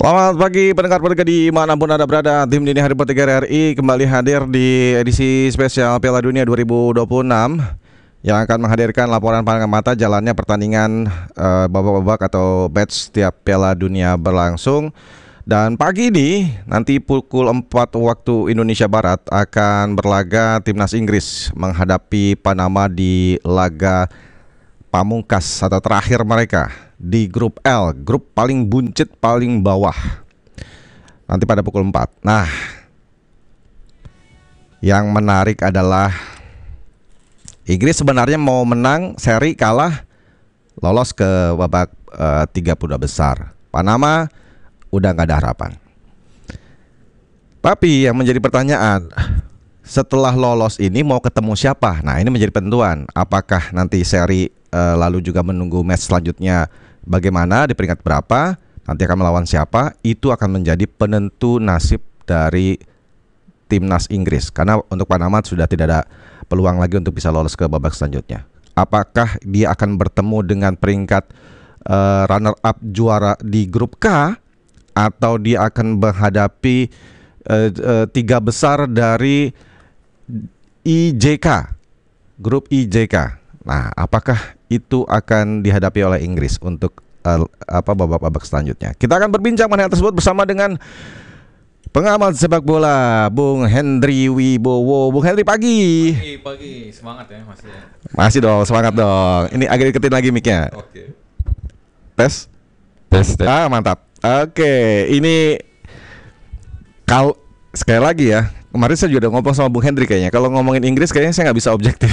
Selamat pagi pendengar podcast dimanapun Anda berada. Tim Dini Hari Potiker RI kembali hadir di edisi spesial Piala Dunia 2026 yang akan menghadirkan laporan pandangan mata jalannya pertandingan babak-babak atau batch setiap Piala Dunia berlangsung. Dan pagi ini nanti pukul 4 waktu Indonesia Barat akan berlaga timnas Inggris menghadapi Panama di laga pamungkas atau terakhir mereka di grup L, grup paling buncit paling bawah. Nanti pada pukul 4. Nah, yang menarik adalah Inggris sebenarnya mau menang seri, kalah, lolos ke babak 32 besar. Panama udah gak ada harapan. Tapi yang menjadi pertanyaan, setelah lolos ini mau ketemu siapa? Nah, ini menjadi penentuan. Apakah nanti seri lalu juga menunggu match selanjutnya bagaimana, di peringkat berapa, nanti akan melawan siapa, itu akan menjadi penentu nasib dari timnas Inggris. Karena untuk Panama sudah tidak ada peluang lagi untuk bisa lolos ke babak selanjutnya. Apakah dia akan bertemu dengan peringkat runner up juara di grup K, atau dia akan menghadapi tiga besar dari IJK, grup IJK. Nah, apakah itu akan dihadapi oleh Inggris untuk babak-babak selanjutnya? Kita akan berbincang mengenai hal tersebut bersama dengan pengamat sepak bola Bung Hendry Wibowo. Bung Hendry, pagi. Pagi, semangat ya Mas ya. Masih dong, semangat dong. Ini agak deketin lagi mic-nya. Oke. Tes. Ah, mantap. Oke, ini kalau sekali lagi ya, kemarin saya juga udah ngomong sama Bung Hendry kayaknya. Kalau ngomongin Inggris kayaknya saya nggak bisa objektif.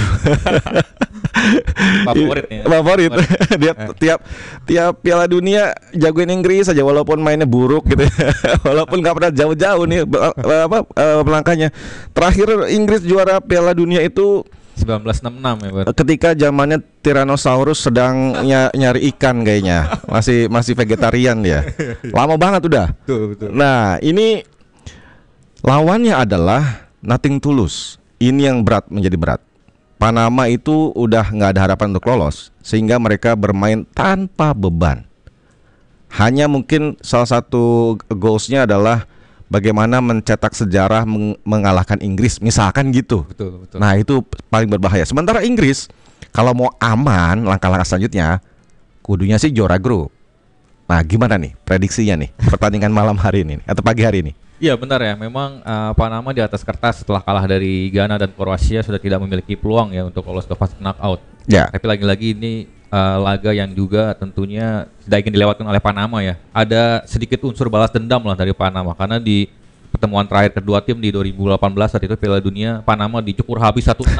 Favorit. Dia tiap Piala Dunia jagoin Inggris aja walaupun mainnya buruk gitu. Walaupun nggak pernah jauh-jauh nih melangkahnya. Terakhir Inggris juara Piala Dunia itu 1966 ya, Bang. Ketika zamannya Tyrannosaurus sedang nyari ikan kayaknya. Masih vegetarian dia. Lama banget udah. Betul. Nah, ini lawannya adalah Nothing Tulus. Ini yang menjadi berat. Panama itu udah nggak ada harapan untuk lolos, sehingga mereka bermain tanpa beban. Hanya mungkin salah satu goalsnya adalah bagaimana mencetak sejarah mengalahkan Inggris, misalkan gitu. Betul. Nah, itu paling berbahaya. Sementara Inggris kalau mau aman langkah-langkah selanjutnya, kudunya sih juara grup. Nah, gimana nih prediksinya nih pertandingan malam hari ini atau pagi hari ini? Iya benar ya, memang Panama di atas kertas setelah kalah dari Ghana dan Kroasia sudah tidak memiliki peluang ya untuk lolos ke fase knockout. Ya. Tapi lagi-lagi ini laga yang juga tentunya tidak ingin dilewatkan oleh Panama ya. Ada sedikit unsur balas dendam lah dari Panama, karena di pertemuan terakhir kedua tim di 2018 saat itu Piala Dunia, Panama dicukur habis 1-6.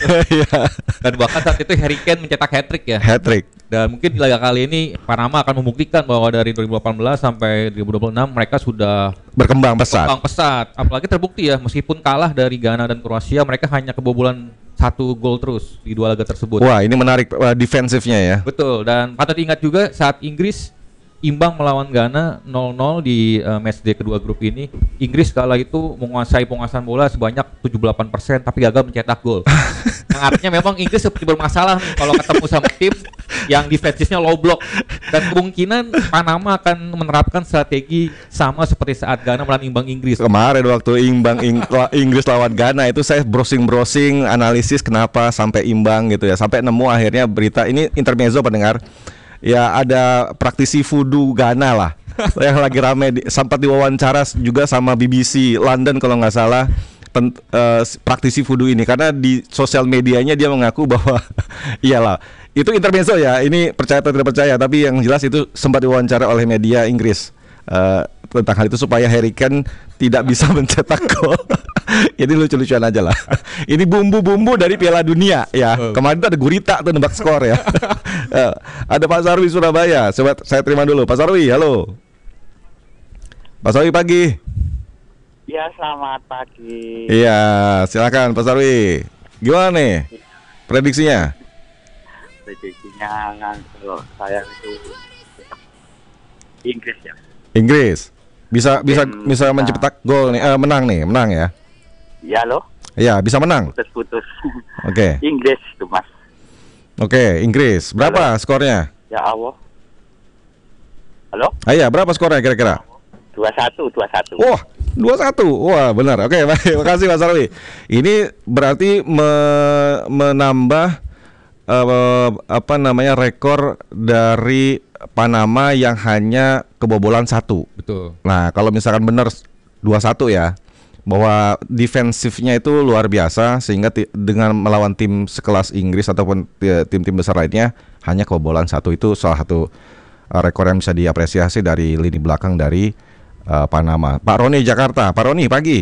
Dan bahkan saat itu Harry Kane mencetak hat-trick ya. Hat-trick. Dan mungkin di laga kali ini Panama akan membuktikan bahwa dari 2018 sampai 2026 mereka sudah berkembang pesat. Apalagi terbukti ya, meskipun kalah dari Ghana dan Kroasia, mereka hanya kebobolan 1 gol terus di 2 laga tersebut. Wah, ini menarik defensifnya ya. Betul, dan patut diingat juga saat Inggris imbang melawan Ghana 0-0 di match day kedua grup ini, Inggris kala itu menguasai penguasaan bola sebanyak 78% tapi gagal mencetak gol. Yang artinya memang Inggris seperti bermasalah nih kalau ketemu sama tim yang defensifnya low block, dan kemungkinan Panama akan menerapkan strategi sama seperti saat Ghana melawan imbang Inggris. Kemarin waktu Inggris lawan Ghana itu saya browsing analisis kenapa sampai imbang gitu ya, sampai nemu akhirnya berita ini intermezzo pendengar. Ya, ada praktisi voodoo Ghana lah yang lagi rame sempat diwawancara juga sama BBC London kalau nggak salah, praktisi voodoo ini, karena di sosial medianya dia mengaku bahwa iyalah itu intermezzo ya, ini percaya atau tidak percaya, tapi yang jelas itu sempat diwawancara oleh media Inggris tentang hal itu supaya Harry Kane tidak bisa mencetak gol. Jadi lucu-lucuan aja lah. Ini bumbu-bumbu dari Piala Dunia ya. Kemarin tuh ada gurita tuh nembak skor ya. Ada Pak Sarwi Surabaya. Coba saya terima dulu. Pak Sarwi, halo. Pak Sarwi, pagi. Ya, selamat pagi. Iya, silakan Pak Sarwi. Gimana nih prediksinya? Prediksinya kalau saya itu Inggris ya. Inggris bisa mencetak gol nih, menang ya. Ya loh. Ya, bisa menang. Putus-putus. Oke. Inggris itu Mas. Oke, Inggris. Berapa skornya? Ya Allah. Halo? Iya, berapa skornya kira-kira? 2-1. Wah, 2-1. Wah, benar. Oke, baik. Makasih Mas Arwi. Ini berarti menambah rekor dari Panama yang hanya kebobolan 1. Betul. Nah, kalau misalkan benar 2-1 ya, bahwa defensifnya itu luar biasa sehingga dengan melawan tim sekelas Inggris ataupun tim-tim besar lainnya hanya kebobolan 1, itu salah satu rekor yang bisa diapresiasi dari lini belakang dari Panama. Pak Roni Jakarta. Pak Roni, pagi.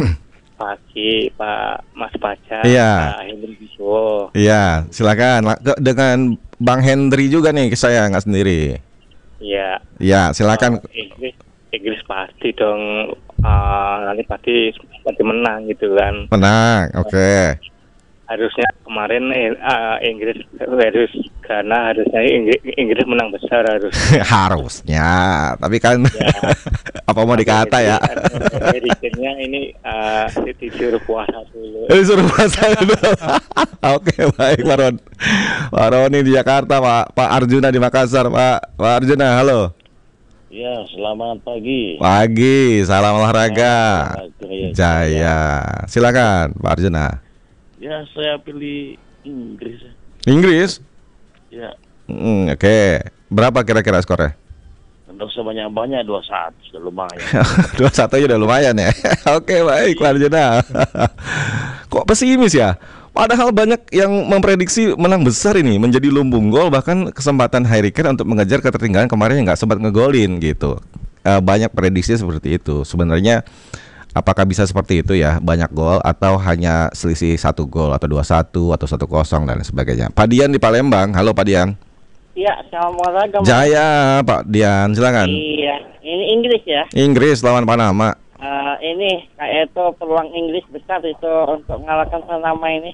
Pagi, Pak Mas Pacar. Iya. Pak Hendri Biswo. Iya, silakan. Dengan Bang Hendri juga nih, saya nggak sendiri. Iya. Ya, silakan. Inggris pasti dong. Nanti pasti menang gitu kan. Menang, oke. Harusnya kemarin Inggris versus Ghana, harusnya Inggris menang besar harus. Harusnya, tapi kan Ya. apa mau dikata ya? Hurricane-nya ini disuruh puasa dulu. Suruh puasa dulu. Oke, baik Pak Ron. Pak Roni di Jakarta, Pak Arjuna di Makassar. Pak Arjuna, halo. Ya, selamat pagi. Pagi, salam olahraga. Jaya. Silakan Pak Arjuna. Ya, saya pilih Inggris. Inggris? Ya, Oke. Berapa kira-kira skornya? tidak usah banyak-banyak, 2-1 sudah lumayan. 2-1 aja udah lumayan ya. Oke, baik Pak Arjuna. Kok pesimis ya? Padahal banyak yang memprediksi menang besar ini, menjadi lumbung gol, bahkan kesempatan Harry Kane untuk mengejar ketertinggalan kemarin yang nggak sempat ngegolin gitu. Banyak prediksi seperti itu. Sebenarnya apakah bisa seperti itu ya, banyak gol atau hanya selisih 1 gol atau 2-1 atau 1-0 dan sebagainya. Pak Dian di Palembang. Halo Pak Dian. Iya, selamat olahraga. Jaya Pak Dian, silakan. Iya, ini Inggris ya. Inggris lawan Panama. Ini kayak itu peluang Inggris besar itu untuk mengalahkan Panama ini.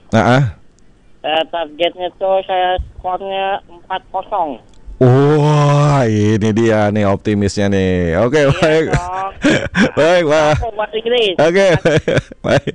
Targetnya tuh saya skornya 4-0. Wah, ini dia nih optimisnya nih. Oke, Iya baik. dong. Baik, Pak. Buat Inggris. Oke, baik.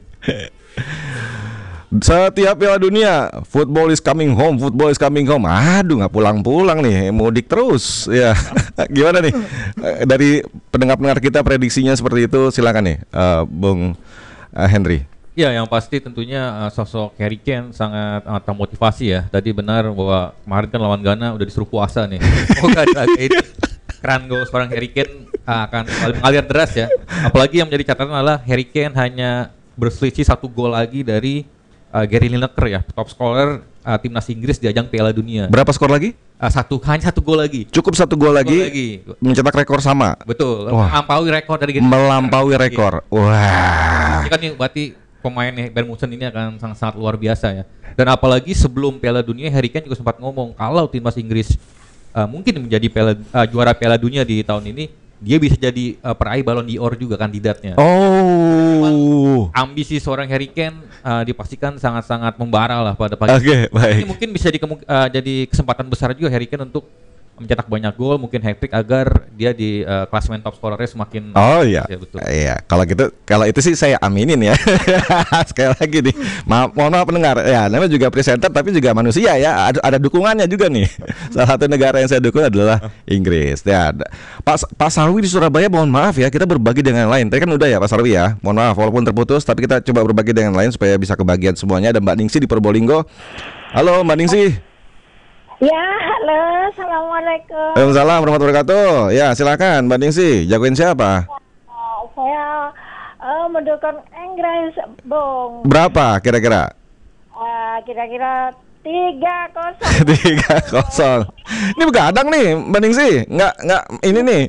Setiap Piala Dunia, football is coming home, football is coming home. Aduh, nggak pulang-pulang nih, mudik terus. Ya, gimana nih? Dari pendengar-pendengar kita prediksinya seperti itu, silakan nih, Bung Henry. Ya, yang pasti tentunya sosok Harry Kane sangat termotivasi ya. Tadi benar bahwa kemarin kan lawan Ghana udah disuruh puasa nih. Semoga itu keran gol seorang Harry Kane akan mengalir deras ya. Apalagi yang menjadi catatan adalah Harry Kane hanya berselisih 1 gol lagi dari Gary Lineker ya, top scorer timnas Inggris di ajang Piala Dunia. Berapa skor lagi? Hanya 1 gol lagi. Cukup 1 gol lagi, mencetak rekor sama. Betul. Wah. Melampaui rekor dari Melampaui rekor. Wah. Ini kan nih berarti pemain Bayern Munchen ini akan sangat luar biasa ya. Dan apalagi sebelum Piala Dunia, Harry Kane juga sempat ngomong kalau timnas Inggris mungkin menjadi juara Piala Dunia di tahun ini, dia bisa jadi peraih Ballon d'Or juga kandidatnya. Oh. Ambisi seorang Harry Kane dipastikan sangat-sangat membara lah pada pagi. Oke, baik. Ini mungkin bisa jadi kesempatan besar juga Harry Kane untuk mencetak banyak gol, mungkin hat-trick agar dia di klasemen top scorernya semakin. Oh iya, ya, betul. Iya. Kalau itu sih saya aminin ya. Sekali lagi nih, mohon maaf pendengar. Ya, namanya juga presenter tapi juga manusia ya. Ada dukungannya juga nih. Salah satu negara yang saya dukung adalah Inggris. Ya, Pak Sarwi di Surabaya, mohon maaf ya, kita berbagi dengan yang lain. Tadi kan udah ya Pak Sarwi ya. Mohon maaf walaupun terputus, tapi kita coba berbagi dengan yang lain supaya bisa kebagian semuanya. Ada Mbak Ningsi di Probolinggo. Halo Mbak Ningsi. Ya, halo, assalamualaikum. Waalaikumsalam warahmatullahi wabarakatuh. Ya, silakan Mbak Ningsi, jagoin siapa? Saya mendukung Inggris, Bung. Berapa kira-kira? Kira-kira 3-0. 3-0. Ini begadang nih Mbak Ningsi. Nggak ini nih.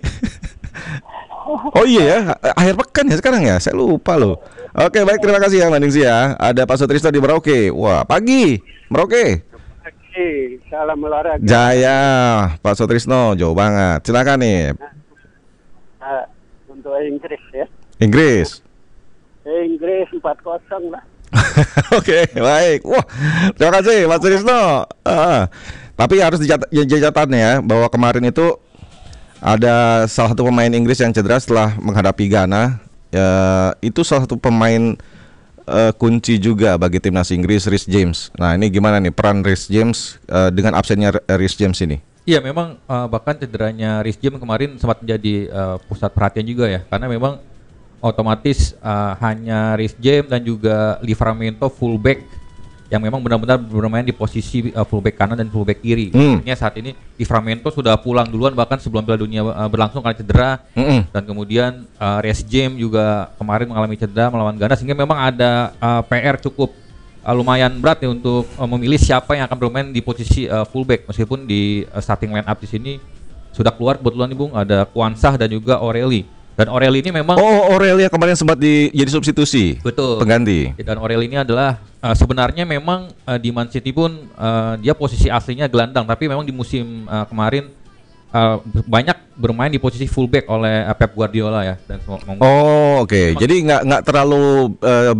Oh iya ya, akhir pekan ya sekarang ya. Saya lupa loh. Oke, baik, terima kasih ya Mbak Ningsi ya. Ada Pak Sutrisno di Merauke. Wah, pagi Merauke. Salam olahraga. Jaya, Pak Sutrisno, jauh banget. Silakan nih. Untuk Inggris ya. Inggris. Inggris 4-0 lah. Oke, baik. Wah, terima kasih Pak Sutrisno. Tapi harus dicatat ya bahwa kemarin itu ada salah satu pemain Inggris yang cedera setelah menghadapi Ghana. Itu salah satu pemain kunci juga bagi timnas Inggris, Reece James. Nah, ini gimana nih peran Reece James dengan absennya Reece James ini? Iya memang bahkan cederanya Reece James kemarin sempat menjadi pusat perhatian juga ya, karena memang otomatis hanya Reece James dan juga Livramento fullback yang memang benar-benar bermain di posisi fullback kanan dan fullback kiri. Artinya saat ini Livramento sudah pulang duluan bahkan sebelum Piala Dunia berlangsung karena cedera. Dan kemudian Reece James juga kemarin mengalami cedera melawan Ghana, sehingga memang ada PR cukup lumayan berat nih untuk memilih siapa yang akan bermain di posisi fullback, meskipun di starting line up di sini sudah keluar kebetulan nih Bung, ada Kwanzaa dan juga O'Reilly. Dan O'Reilly ini memang O'Reilly kemarin sempat jadi substitusi. Betul. Pengganti. Dan O'Reilly ini adalah sebenarnya memang di Man City pun dia posisi aslinya gelandang, tapi memang di musim kemarin banyak bermain di posisi fullback oleh Pep Guardiola ya. Dan Oke. Jadi nggak terlalu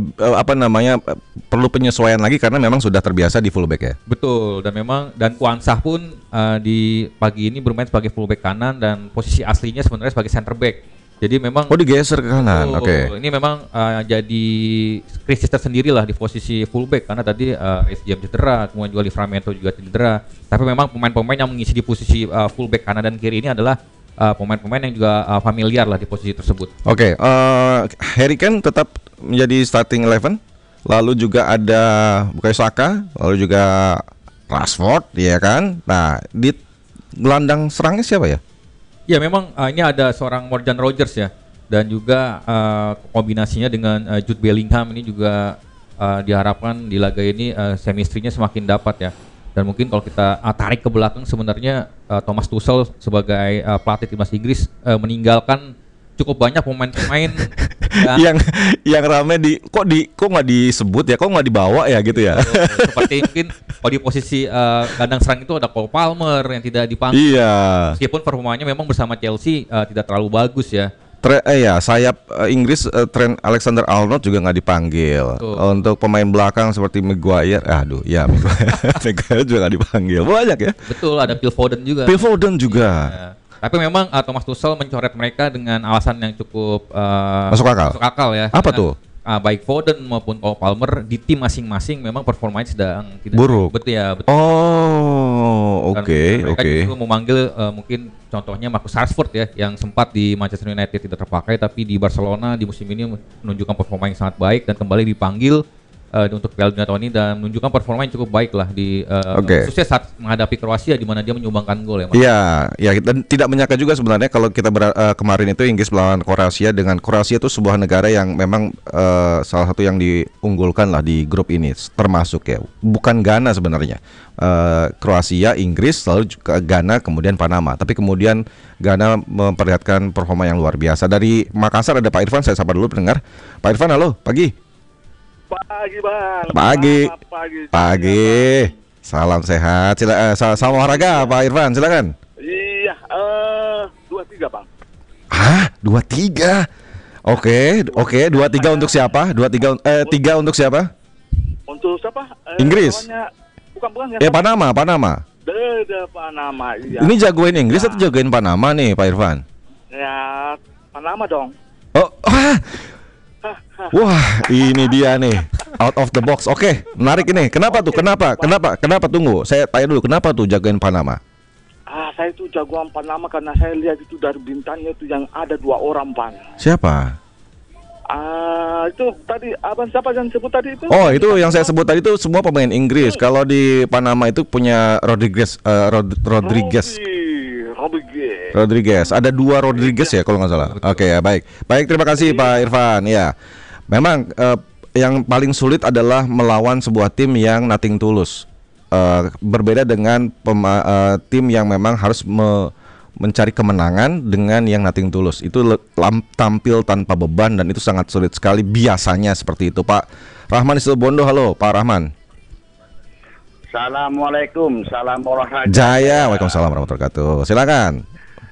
perlu penyesuaian lagi karena memang sudah terbiasa di fullback ya. Betul. Dan memang Kwanzaa pun di pagi ini bermain sebagai fullback kanan dan posisi aslinya sebenarnya sebagai center back. Jadi memang digeser ke kanan. Oke. Ini memang jadi krisis tersendiri lah di posisi fullback karena tadi Reece James cedera, kemudian juga Livramento juga cedera. Tapi memang pemain-pemain yang mengisi di posisi fullback kanan dan kiri ini adalah pemain-pemain yang juga familiar lah di posisi tersebut. Oke. Harry Kane tetap menjadi starting 11. Lalu juga ada Bukayo Saka, lalu juga Rashford, ya kan? Nah, di gelandang serangnya siapa ya? Ya memang ini ada seorang Morgan Rogers ya, dan juga kombinasinya dengan Jude Bellingham ini juga diharapkan di laga ini chemistry-nya semakin dapat ya. Dan mungkin kalau kita tarik ke belakang sebenarnya Thomas Tuchel sebagai pelatih timnas Inggris meninggalkan cukup banyak pemain-pemain yang rame kok nggak disebut ya, kok nggak dibawa ya gitu ya. Seperti mungkin kalau di posisi gelandang serang itu ada Cole Palmer yang tidak dipanggil. Iya. Meskipun performanya memang bersama Chelsea tidak terlalu bagus ya. Sayap Inggris Trent Alexander-Arnold juga nggak dipanggil. Untuk pemain belakang seperti Maguire, Maguire juga nggak dipanggil. Banyak ya. Betul, ada Phil Foden juga. Ya. Tapi memang Thomas Tuchel mencoret mereka dengan alasan yang cukup masuk akal ya. Apa tuh? Baik Foden maupun Cole Palmer di tim masing-masing memang performanya sedang tidak buruk. Betul. Oke. Mereka justru memanggil mungkin contohnya Marcus Rashford ya, yang sempat di Manchester United tidak terpakai, tapi di Barcelona di musim ini menunjukkan performa yang sangat baik dan kembali dipanggil untuk Piala Dunia tahun ini dan menunjukkan performa yang cukup baik lah di khususnya saat menghadapi Kroasia di mana dia menyumbangkan gol ya. Iya, dan tidak menyangka juga sebenarnya kalau kita kemarin itu Inggris melawan Kroasia, dengan Kroasia itu sebuah negara yang memang salah satu yang diunggulkan lah di grup ini, termasuk ya. Bukan Ghana sebenarnya. Kroasia, Inggris, lalu juga Ghana, kemudian Panama. Tapi kemudian Ghana memperlihatkan performa yang luar biasa. Dari Makassar ada Pak Irfan, saya sapa dulu pendengar. Pak Irfan, halo, pagi. Pagi Bang. Pagi. Salam sehat. Salam olahraga Pak Irfan, silakan. Iya, 23 Bang. 23. Oke, 23 untuk siapa? 3 untuk siapa? Untuk siapa? Inggris. Bukan ya. Panama. Panama, iya. Ini jagoin Inggris atau jagoin Panama nih, Pak Irfan? Ya, Panama dong. Wah, ini dia nih, out of the box. Oke, menarik ini. Kenapa tuh? Kenapa? Tunggu, saya tanya dulu. Kenapa tuh jagoin Panama? Saya itu jagoan Panama karena saya lihat itu dari bintangnya itu yang ada 2 orang Pan. Siapa? Itu tadi abang siapa yang sebut tadi itu? Itu yang saya sebut tadi itu semua pemain Inggris. Kalau di Panama itu punya Rodriguez. Ada 2 Rodriguez ya kalau nggak salah. Oke, ya baik. Terima kasih Pak Irfan. Ya, memang yang paling sulit adalah melawan sebuah tim yang nothing tulus. Berbeda dengan tim yang memang harus mencari kemenangan dengan yang nothing tulus. Itu tampil tanpa beban dan itu sangat sulit sekali biasanya seperti itu. Pak Rahman di Situbondo, halo Pak Rahman. Assalamualaikum, salam olahraga. Jaya, waalaikumsalam warahmatullahi wabarakatuh. Silakan.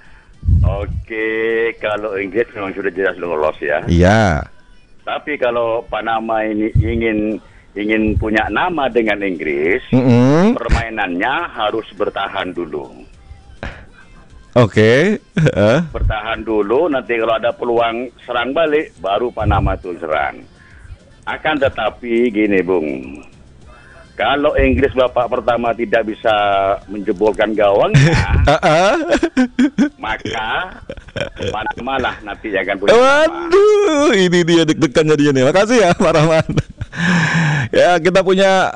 Oke, kalau Inggris memang sudah jelas lolos ya. Iya. Tapi kalau Panama ini ingin punya nama dengan Inggris, permainannya harus bertahan dulu. Oke. Bertahan dulu, nanti kalau ada peluang serang balik, baru Panama itu serang. Akan tetapi gini Bung, Kalau Inggris babak pertama tidak bisa menjebolkan gawang, maka Panama lah nanti akan punya. Waduh, ini dia deg-degan jadinya nih. Makasih ya Pak Rahman. Ya, kita punya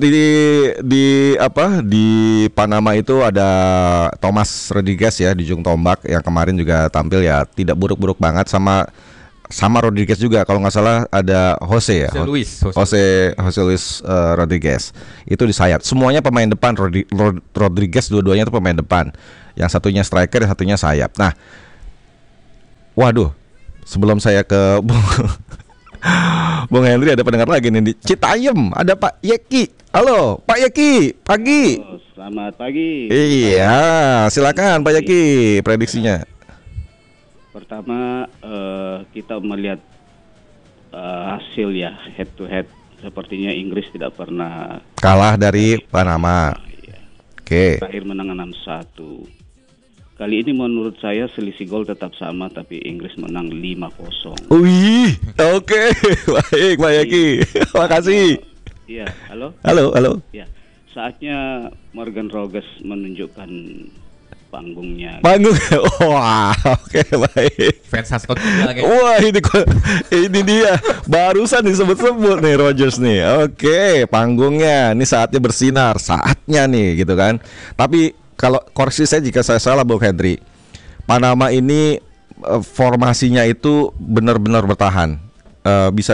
di Panama itu ada Thomas Rodriguez ya di ujung tombak yang kemarin juga tampil ya, tidak buruk-buruk banget, sama Rodriguez juga kalau nggak salah ada Jose Luis Rodriguez itu di sayap. Semuanya pemain depan. Rodriguez dua-duanya itu pemain depan. Yang satunya striker, yang satunya sayap. Nah, waduh, sebelum saya ke Bung Henry, ada pendengar lagi nih di Citayam, ada Pak Yeki. Halo Pak Yeki, pagi. Selamat pagi. Iya, silakan Pak Yeki, prediksinya. Pertama kita melihat hasil ya, head to head. Sepertinya Inggris tidak pernah kalah dari Panama. Oke. Terakhir menang 6-1. Kali ini menurut saya selisih gol tetap sama, tapi Inggris menang 5-0. Wih, oke. Baik Pak Yeki, makasih. Iya, halo. Ya, saatnya Morgan Rogers menunjukkan panggungnya. Wah, oke, baik. Fans Haskell juga kayaknya. Wah, ini dia. Barusan disebut-sebut nih Rogers nih. Oke, panggungnya. Ini saatnya bersinar, saatnya nih gitu kan. Tapi kalau koreksi saya jika saya salah Bung Henry, Panama ini formasinya itu benar-benar bertahan. Bisa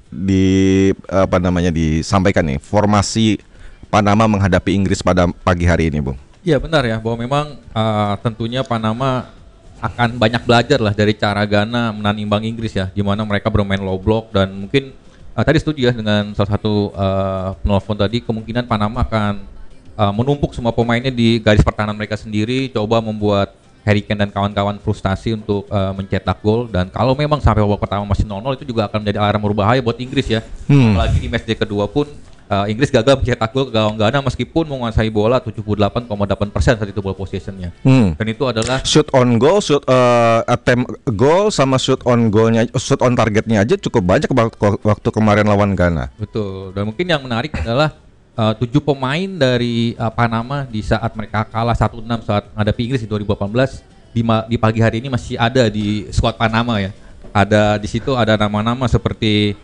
disampaikan nih formasi Panama menghadapi Inggris pada pagi hari ini, Bung. Iya benar ya, bahwa memang tentunya Panama akan banyak belajar lah dari cara Ghana menahan imbang Inggris ya, di mana mereka bermain low block dan mungkin tadi setuju ya dengan salah satu penelpon tadi, kemungkinan Panama akan menumpuk semua pemainnya di garis pertahanan mereka sendiri, coba membuat Harry Kane dan kawan-kawan frustasi untuk mencetak gol. Dan kalau memang sampai babak pertama masih 0-0, itu juga akan menjadi alarm berbahaya buat Inggris ya. Apalagi di matchday kedua pun Inggris gagal mencetak gol ke gawang Ghana meskipun menguasai bola 78,8% saat itu ball possession-nya. Dan itu adalah shoot on goal, attempt goal sama shoot on goalnya, shoot on targetnya aja cukup banyak waktu kemarin lawan Ghana. Betul. Dan mungkin yang menarik adalah 7 pemain dari Panama di saat mereka kalah 1-6 saat menghadapi Inggris di 2018 di pagi hari ini masih ada di squad Panama ya. Ada di situ ada nama-nama seperti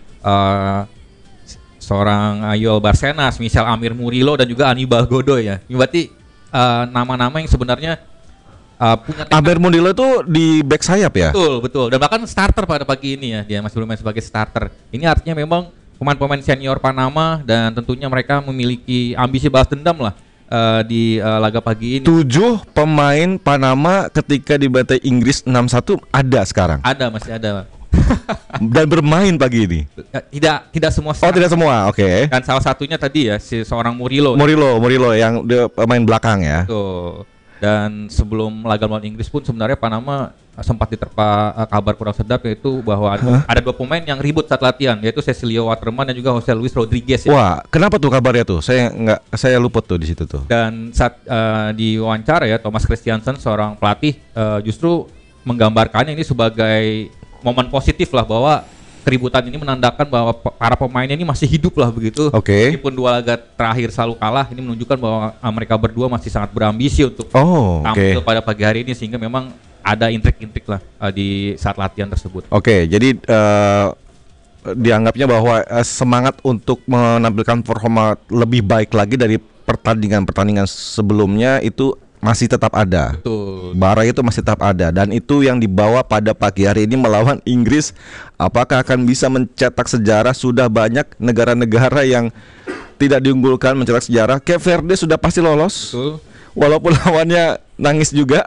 seorang Ayol Barcenas, misal Amir Murillo dan juga Anibal Godoy ya. Ini berarti nama-nama yang sebenarnya punya Amir Murillo itu di back sayap ya? Betul. Dan bahkan starter pada pagi ini ya, dia masih bermain sebagai starter. Ini artinya memang pemain-pemain senior Panama dan tentunya mereka memiliki ambisi balas dendam lah di laga pagi ini. 7 pemain Panama ketika dibantai Inggris 6-1 ada sekarang? Masih ada. Dan bermain pagi ini? Tidak semua. Oh, tidak semua, oke. Dan salah satunya tadi ya, seorang Murillo yang pemain belakang ya. Betul. Dan sebelum laga melawan Inggris pun sebenarnya Panama sempat diterpa kabar kurang sedap, yaitu bahwa ada 2 pemain yang ribut saat latihan, yaitu Cecilio Waterman dan juga Jose Luis Rodriguez ya. Wah, kenapa tuh kabarnya tuh? Saya luput tuh di situ tuh. Dan saat di wawancara ya, Thomas Christiansen seorang pelatih justru menggambarkannya ini sebagai momen positif lah, bahwa keributan ini menandakan bahwa para pemainnya ini masih hidup lah begitu. Meskipun 2 laga terakhir selalu kalah, ini menunjukkan bahwa mereka berdua masih sangat berambisi untuk tampil pada pagi hari ini, sehingga memang ada intrik-intrik lah di saat latihan tersebut. Jadi dianggapnya bahwa semangat untuk menampilkan performa lebih baik lagi dari pertandingan sebelumnya itu masih tetap ada. Betul. Bara itu masih tetap ada, dan itu yang dibawa pada pagi hari ini melawan Inggris. Apakah akan bisa mencetak sejarah? Sudah banyak negara-negara yang tidak diunggulkan mencetak sejarah. Cape Verde sudah pasti lolos. Betul. Walaupun lawannya nangis juga.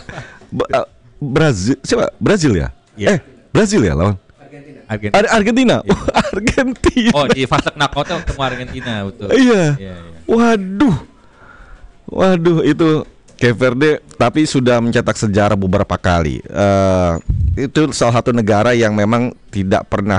Brazil ya? Brazil ya lawan Argentina. Yeah. Argentina. Oh, di fase knockout ketemu Argentina, betul. Iya. Waduh, itu Cape Verde tapi sudah mencetak sejarah beberapa kali. Itu salah satu negara yang memang tidak pernah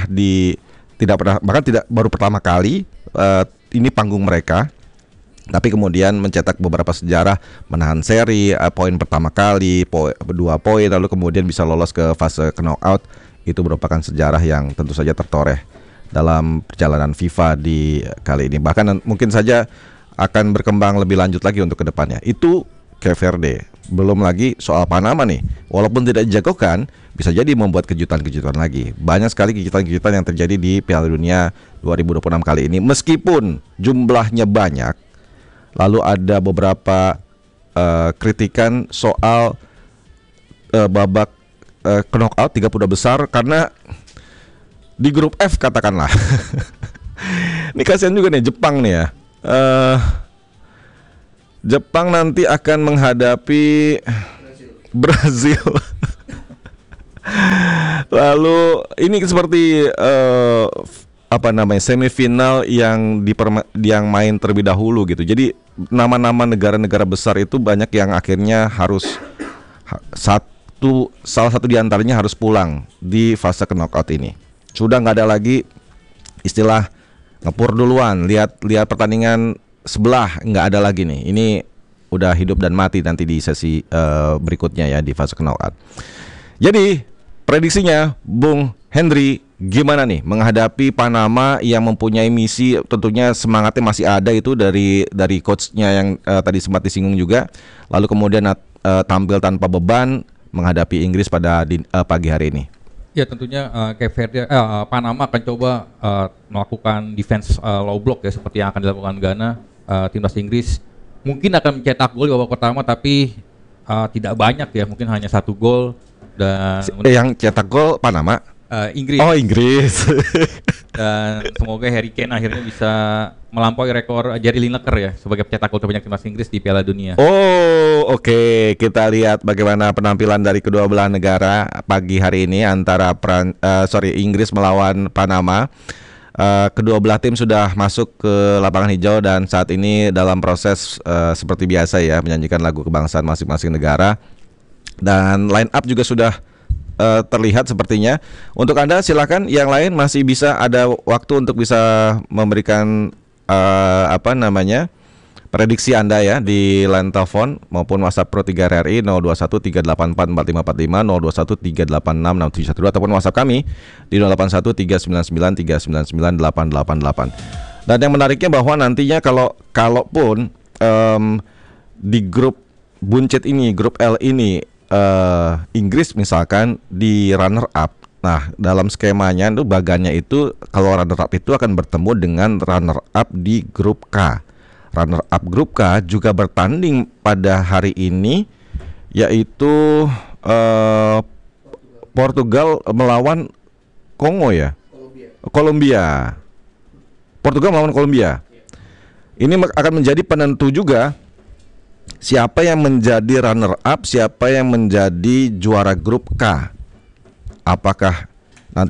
baru pertama kali ini panggung mereka. Tapi kemudian mencetak beberapa sejarah, menahan seri, poin pertama kali, 2 poin, lalu kemudian bisa lolos ke fase knockout. Itu merupakan sejarah yang tentu saja tertoreh dalam perjalanan FIFA di kali ini. Bahkan mungkin saja akan berkembang lebih lanjut lagi untuk kedepannya. Itu Cape Verde. Belum lagi soal Panama nih. Walaupun tidak dijagokan, bisa jadi membuat kejutan-kejutan lagi. Banyak sekali kejutan-kejutan yang terjadi di Piala Dunia 2026 kali ini. Meskipun jumlahnya banyak, lalu ada beberapa kritikan soal babak knockout 32 besar karena di grup F katakanlah. Ini kasihan juga nih Jepang nih ya. Jepang nanti akan menghadapi Brazil. Lalu ini seperti semifinal yang main terlebih dahulu gitu. Jadi nama-nama negara-negara besar itu banyak yang akhirnya harus salah satu di antaranya harus pulang di fase knockout ini. Sudah nggak ada lagi istilah ngepur duluan, lihat pertandingan sebelah, nggak ada lagi nih. Ini udah hidup dan mati nanti di sesi berikutnya ya di fase knockout. Jadi prediksinya Bung Henry gimana nih menghadapi Panama yang mempunyai misi, tentunya semangatnya masih ada itu dari coachnya yang tadi sempat disinggung juga. Lalu kemudian tampil tanpa beban menghadapi Inggris pada pagi hari ini. Ya tentunya Cape Verde, Panama akan coba melakukan defense low block ya seperti yang akan dilakukan Ghana. Timnas Inggris mungkin akan mencetak gol di babak pertama tapi tidak banyak ya, mungkin hanya 1 gol. Dan yang cetak gol Panama, Inggris. Oh Inggris. Dan semoga Harry Kane akhirnya bisa melampaui rekor Gary Lineker ya sebagai pencetak gol terbanyak timnas Inggris di Piala Dunia. Oh oke. Kita lihat bagaimana penampilan dari kedua belah negara pagi hari ini antara Inggris melawan Panama. Kedua belah tim sudah masuk ke lapangan hijau dan saat ini dalam proses seperti biasa ya menyanyikan lagu kebangsaan masing-masing negara. Dan line up juga sudah terlihat sepertinya. Untuk Anda silakan, yang lain masih bisa ada waktu untuk bisa memberikan prediksi Anda ya di line telepon maupun WhatsApp Pro 3 RRI 0213844545, 0213866712 ataupun WhatsApp kami di 081399399888. Dan yang menariknya bahwa nantinya kalaupun di grup buncit ini, grup L ini, Inggris misalkan di runner up. Nah, dalam skemanya itu bagannya itu kalau runner up itu akan bertemu dengan runner up di grup K. Runner up grup K juga bertanding pada hari ini, yaitu Portugal melawan Kongo ya. Kolombia. Portugal melawan Kolombia. Ini akan menjadi penentu juga siapa yang menjadi runner up, siapa yang menjadi juara grup K. Apakah